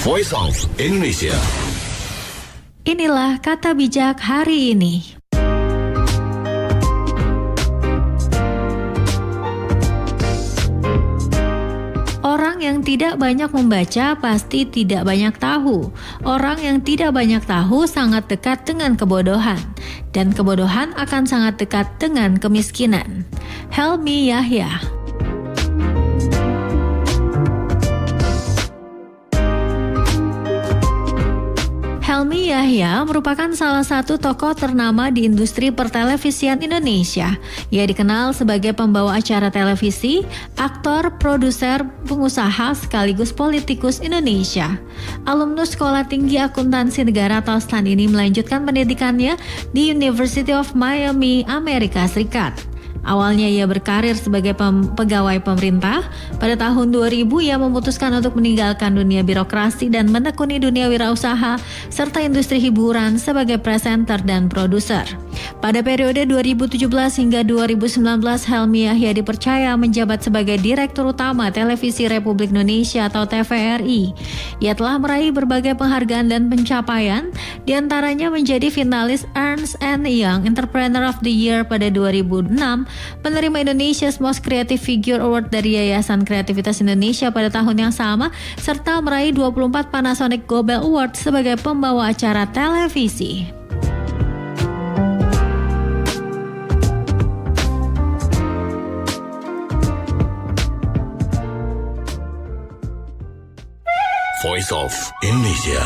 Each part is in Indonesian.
Voice of Indonesia. Inilah kata bijak hari ini. Orang yang tidak banyak membaca pasti tidak banyak tahu. Orang yang tidak banyak tahu sangat dekat dengan kebodohan. Dan kebodohan akan sangat dekat dengan kemiskinan. Helmi Yahya. Helmi Yahya merupakan salah satu tokoh ternama di industri pertelevisian Indonesia. Ia dikenal sebagai pembawa acara televisi, aktor, produser, pengusaha, sekaligus politikus Indonesia. Alumnus Sekolah Tinggi Akuntansi Negara atau STAN ini melanjutkan pendidikannya di University of Miami, Amerika Serikat. Awalnya ia berkarir sebagai pegawai pemerintah. Pada tahun 2000 ia memutuskan untuk meninggalkan dunia birokrasi dan menekuni dunia wirausaha serta industri hiburan sebagai presenter dan produser. Pada periode 2017 hingga 2019 Helmi Yahya dipercaya menjabat sebagai Direktur Utama Televisi Republik Indonesia atau TVRI. Ia telah meraih berbagai penghargaan dan pencapaian, diantaranya menjadi finalis Ernst & Young Entrepreneur of the Year pada 2006, penerima Indonesia's Most Creative Figure Award dari Yayasan Kreativitas Indonesia pada tahun yang sama, serta meraih 24 Panasonic Gobel Award sebagai pembawa acara televisi. Voice of Indonesia.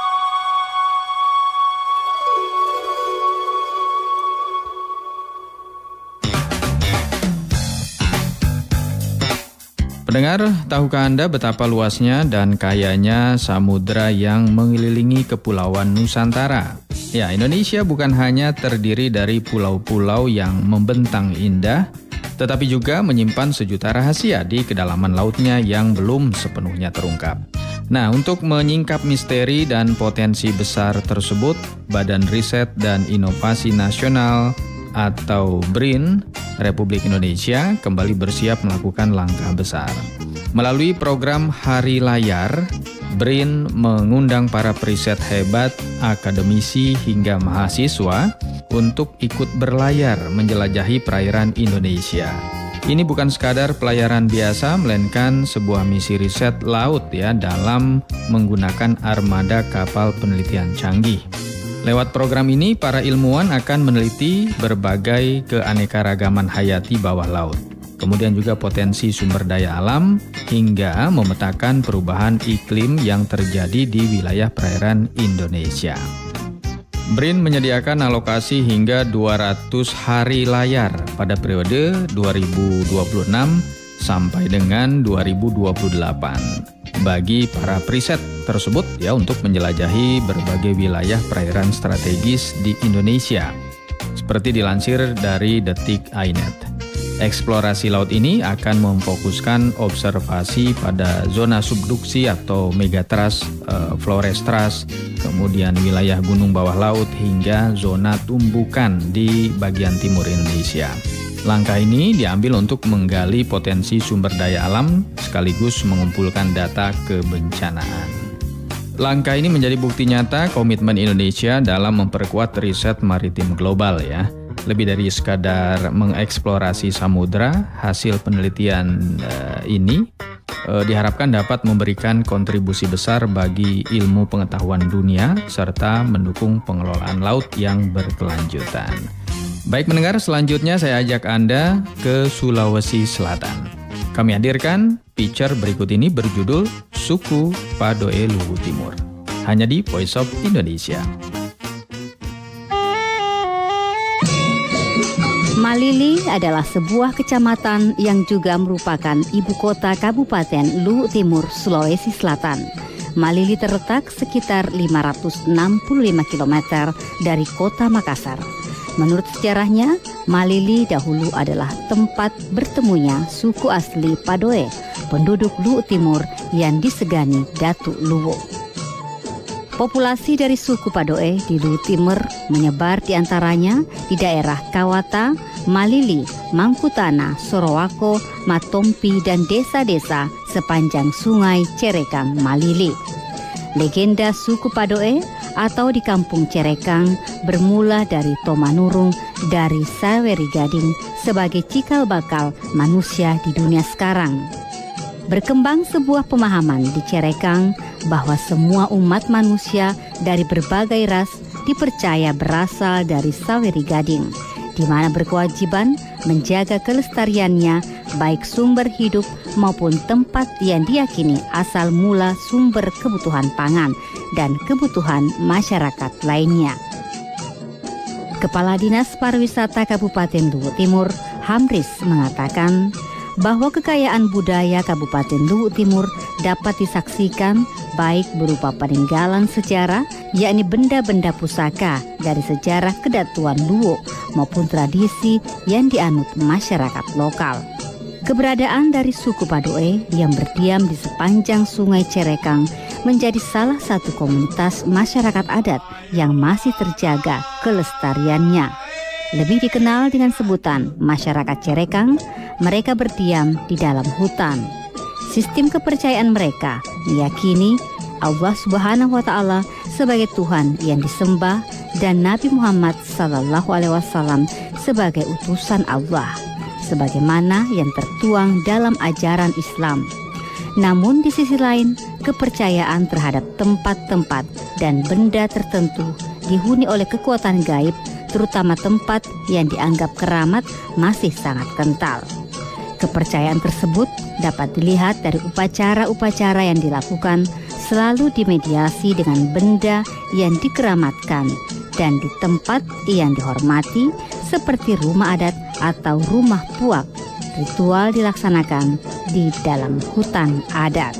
Pendengar, tahukah Anda betapa luasnya dan kayanya samudera yang mengelilingi kepulauan Nusantara? Ya, Indonesia bukan hanya terdiri dari pulau-pulau yang membentang indah, tetapi juga menyimpan sejuta rahasia di kedalaman lautnya yang belum sepenuhnya terungkap. Nah, untuk menyingkap misteri dan potensi besar tersebut, Badan Riset dan Inovasi Nasional atau BRIN Republik Indonesia kembali bersiap melakukan langkah besar. Melalui program Hari Layar, BRIN mengundang para periset hebat, akademisi hingga mahasiswa untuk ikut berlayar menjelajahi perairan Indonesia. Ini bukan sekadar pelayaran biasa, melainkan sebuah misi riset laut ya dalam menggunakan armada kapal penelitian canggih. Lewat program ini, para ilmuwan akan meneliti berbagai keanekaragaman hayati bawah laut. Kemudian juga potensi sumber daya alam hingga memetakan perubahan iklim yang terjadi di wilayah perairan Indonesia. BRIN menyediakan alokasi hingga 200 hari layar pada periode 2026 sampai dengan 2028 bagi para periset tersebut ya untuk menjelajahi berbagai wilayah perairan strategis di Indonesia. Seperti dilansir dari Detik.inet. Eksplorasi laut ini akan memfokuskan observasi pada zona subduksi atau megatrust, flores trust, kemudian wilayah gunung bawah laut hingga zona tumbukan di bagian timur Indonesia. Langkah ini diambil untuk menggali potensi sumber daya alam sekaligus mengumpulkan data kebencanaan. Langkah ini menjadi bukti nyata komitmen Indonesia dalam memperkuat riset maritim global ya. Lebih dari sekadar mengeksplorasi samudera, hasil penelitian ini diharapkan dapat memberikan kontribusi besar bagi ilmu pengetahuan dunia serta mendukung pengelolaan laut yang berkelanjutan. Baik pendengar, selanjutnya saya ajak Anda ke Sulawesi Selatan. Kami hadirkan feature berikut ini berjudul Suku Padoe Luwu Timur. Hanya di Voice of Indonesia. Malili adalah sebuah kecamatan yang juga merupakan ibu kota Kabupaten Luwu Timur, Sulawesi Selatan. Malili terletak sekitar 565 km dari kota Makassar. Menurut sejarahnya, Malili dahulu adalah tempat bertemunya suku asli Padoe, penduduk Luwu Timur yang disegani Datuk Luwu. Populasi dari suku Padoe di Luwu Timur menyebar di antaranya di daerah Kawata, Malili, Mangkutana, Sorowako, Matompi, dan desa-desa sepanjang sungai Cerekang Malili. Legenda suku Padoe atau di kampung Cerekang bermula dari Tomanurung dari Saweri Gading sebagai cikal bakal manusia di dunia sekarang. Berkembang sebuah pemahaman di Cerekang bahwa semua umat manusia dari berbagai ras dipercaya berasal dari Saweri Gading, di mana berkewajiban menjaga kelestariannya baik sumber hidup maupun tempat yang diyakini asal mula sumber kebutuhan pangan dan kebutuhan masyarakat lainnya. Kepala Dinas Pariwisata Kabupaten Luwu Timur, Hamris, mengatakan bahwa kekayaan budaya Kabupaten Luwu Timur dapat disaksikan baik berupa peninggalan sejarah, yakni benda-benda pusaka dari sejarah kedatuan Luwu maupun tradisi yang dianut masyarakat lokal. Keberadaan dari suku Padoe yang berdiam di sepanjang Sungai Cerekang menjadi salah satu komunitas masyarakat adat yang masih terjaga kelestariannya. Lebih dikenal dengan sebutan masyarakat Cerekang, mereka berdiam di dalam hutan. Sistem kepercayaan mereka meyakini Allah Subhanahu wa Ta'ala sebagai Tuhan yang disembah dan Nabi Muhammad SAW sebagai utusan Allah, sebagaimana yang tertuang dalam ajaran Islam. Namun di sisi lain, kepercayaan terhadap tempat-tempat dan benda tertentu dihuni oleh kekuatan gaib, terutama tempat yang dianggap keramat, masih sangat kental. Kepercayaan tersebut dapat dilihat dari upacara-upacara yang dilakukan selalu dimediasi dengan benda yang dikeramatkan dan di tempat yang dihormati seperti rumah adat atau rumah puak. Ritual dilaksanakan di dalam hutan adat.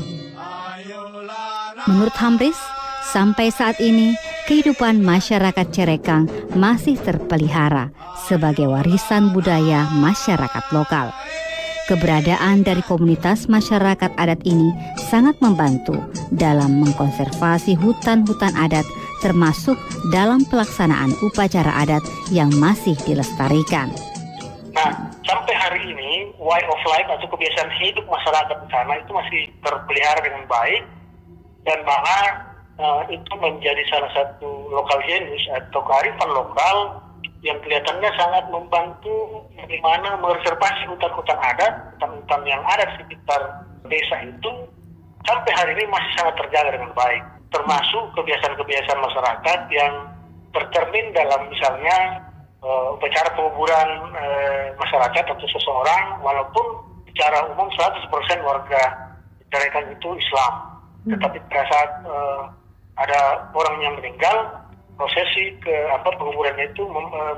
Menurut Hamris, sampai saat ini kehidupan masyarakat Cerekang masih terpelihara sebagai warisan budaya masyarakat lokal. Keberadaan dari komunitas masyarakat adat ini sangat membantu dalam mengkonservasi hutan-hutan adat, termasuk dalam pelaksanaan upacara adat yang masih dilestarikan. Nah, sampai hari ini way of life atau kebiasaan hidup masyarakat di sana itu masih terpelihara dengan baik, dan malah itu menjadi salah satu lokal genius atau kearifan lokal yang kelihatannya sangat membantu bagaimana mereservasi hutan-hutan adat, hutan-hutan yang ada di sekitar desa itu sampai hari ini masih sangat terjaga dengan baik, termasuk kebiasaan-kebiasaan masyarakat yang tercermin dalam misalnya upacara penguburan masyarakat atau seseorang, walaupun secara umum 100% warga Cerekang itu Islam, tetapi pada saat ada orang yang meninggal, prosesi penguburannya itu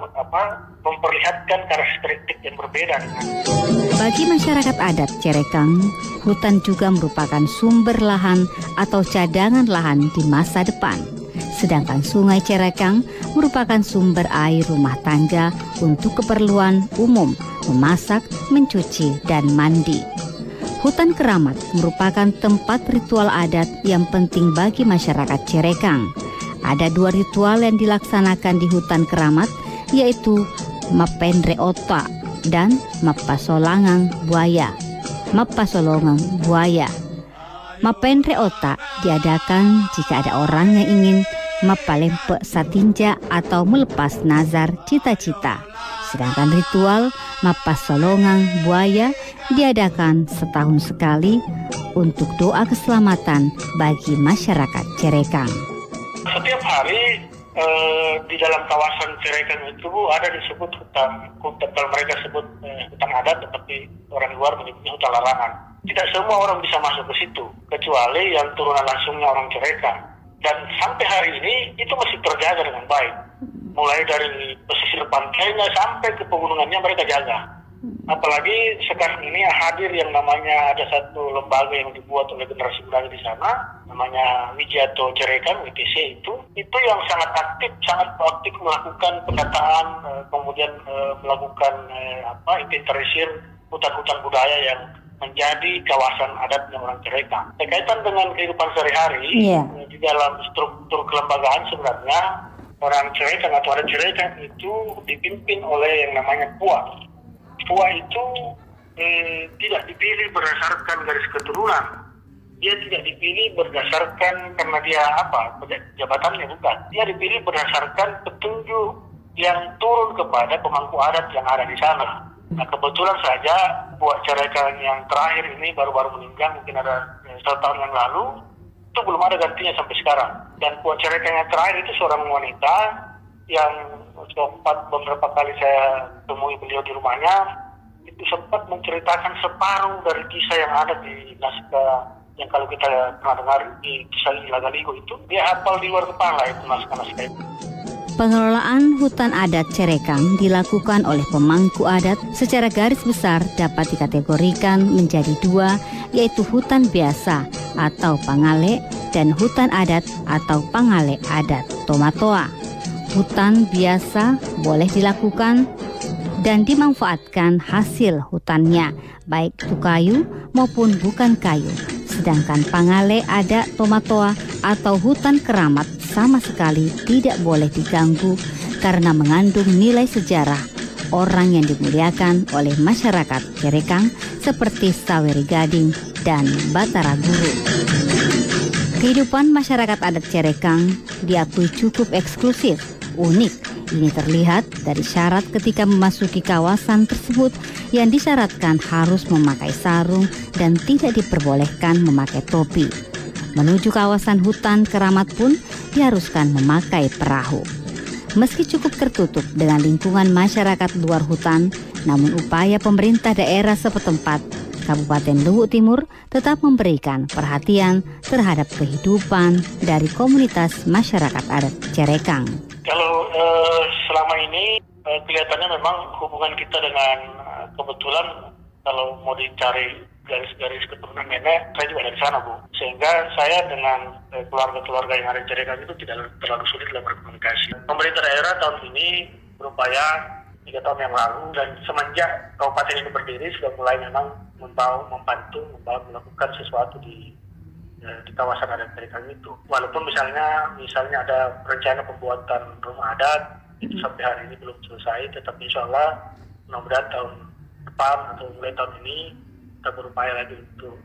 memperlihatkan karakteristik yang berbeda. Bagi masyarakat adat Cerekang, hutan juga merupakan sumber lahan atau cadangan lahan di masa depan. Sedangkan Sungai Cerekang merupakan sumber air rumah tangga untuk keperluan umum, memasak, mencuci, dan mandi. Hutan keramat merupakan tempat ritual adat yang penting bagi masyarakat Cerekang. Ada 2 ritual yang dilaksanakan di hutan keramat, yaitu Mapendre Ota dan Mapasolangang Buaya. Mapasolongang Buaya. Mapendre Ota diadakan jika ada orang yang ingin mapalempe satinja atau melepas nazar cita-cita. Sedangkan ritual Mapasolongang Buaya diadakan setahun sekali untuk doa keselamatan bagi masyarakat Cerekang. Setiap hari di dalam kawasan Cerekang itu ada disebut hutan kalau mereka sebut hutan adat, tetapi orang luar menyebutnya hutan larangan. Tidak semua orang bisa masuk ke situ, kecuali yang turunan langsungnya orang Cerekang. Dan sampai hari ini itu masih terjaga dengan baik. Mulai dari pesisir pantainya sampai ke pegunungannya mereka jaga. Apalagi sekarang ini hadir yang namanya ada satu lembaga yang dibuat oleh generasi muda di sana, namanya Wijato Cerekang, WTC itu yang sangat aktif melakukan pendataan, kemudian melakukan inventarisir hutan-hutan budaya yang menjadi kawasan adatnya orang Cerekang. Berkaitan dengan kehidupan sehari-hari, di dalam struktur kelembagaan sebenarnya orang Cerekang atau adat Cerekang itu dipimpin oleh yang namanya Pua. Pua itu tidak dipilih berdasarkan garis keturunan, dia tidak dipilih berdasarkan karena dia jabatannya, bukan. Dia dipilih berdasarkan petunjuk yang turun kepada pemangku adat yang ada di sana. Nah, kebetulan saja Puak Cerekang yang terakhir ini baru-baru meninggal, mungkin ada 1 tahun yang lalu, itu belum ada gantinya sampai sekarang. Dan Puak Cerekang yang terakhir itu seorang wanita yang sempat beberapa kali saya temui beliau di rumahnya, itu sempat menceritakan separuh dari kisah yang ada di naskah yang kalau kita pernah dengar di kisah Ilagaligo itu, dia hafal di luar kepala itu naskah-naskah itu. Pengelolaan hutan adat Cerekang dilakukan oleh pemangku adat secara garis besar dapat dikategorikan menjadi 2, yaitu hutan biasa atau pangale dan hutan adat atau pangale adat Tomatoa. Hutan biasa boleh dilakukan dan dimanfaatkan hasil hutannya, baik itu kayu maupun bukan kayu. Sedangkan pangale adat Tomatoa atau hutan keramat sama sekali tidak boleh diganggu karena mengandung nilai sejarah orang yang dimuliakan oleh masyarakat Cerekang seperti Saweri Gading dan Batara Guru. Kehidupan masyarakat adat Cerekang diakui cukup eksklusif, unik. Ini terlihat dari syarat ketika memasuki kawasan tersebut yang disyaratkan harus memakai sarung dan tidak diperbolehkan memakai topi. Menuju kawasan hutan keramat pun diharuskan memakai perahu. Meski cukup tertutup dengan lingkungan masyarakat luar hutan, namun upaya pemerintah daerah setempat, Kabupaten Luwu Timur, tetap memberikan perhatian terhadap kehidupan dari komunitas masyarakat adat Cerekang. Kalau selama ini kelihatannya memang hubungan kita dengan kebetulan kalau mau dicari garis-garis keturunan nenek, saya juga dari sana, Bu. Sehingga saya dengan keluarga-keluarga yang ada di Cerekang itu tidak terlalu sulit dalam berkomunikasi. Pemerintah daerah tahun ini berupaya 3 tahun yang lalu dan semenjak kabupaten ini berdiri sudah mulai memang membantu melakukan sesuatu di kawasan adat Cerekang itu. Walaupun misalnya ada rencana pembuatan rumah adat itu sampai hari ini belum selesai, tetapi insya Allah mudah-mudahan tahun depan atau mulai tahun ini kita berupaya lagi untuk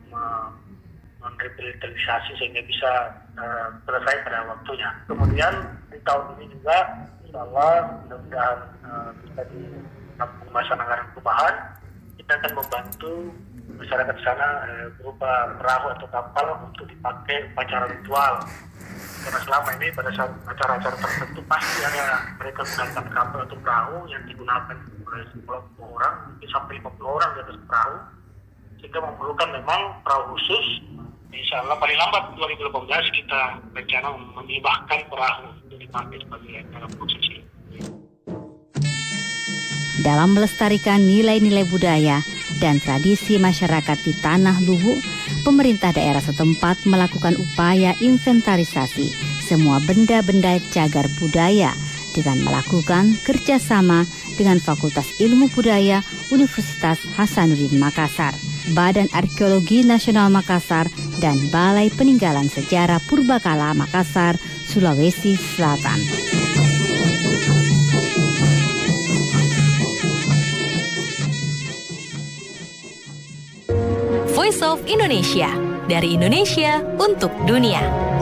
merevitalisasi sehingga bisa selesai pada waktunya. Kemudian di tahun ini juga insya Allah mudah-mudahan bisa di Kampung Masa Anggaran Perubahan kita akan membantu masyarakat sana berupa perahu atau kapal untuk dipakai upacara ritual. Karena selama ini pada saat acara-acara tertentu pasti ada mereka menggunakan kapal atau perahu yang digunakan oleh 10 orang, mungkin sampai 50 orang di atas perahu, sehingga memerlukan memang perahu khusus. Insya Allah paling lambat 2018 kita rencana menghibahkan perahu untuk dipakai sebagai dalam posisi. Dalam melestarikan nilai-nilai budaya dan tradisi masyarakat di Tanah Luwu, pemerintah daerah setempat melakukan upaya inventarisasi semua benda-benda cagar budaya dengan melakukan kerjasama dengan Fakultas Ilmu Budaya Universitas Hasanuddin Makassar, Badan Arkeologi Nasional Makassar, dan Balai Peninggalan Sejarah Purbakala Makassar, Sulawesi Selatan. Voice of Indonesia, dari Indonesia untuk dunia.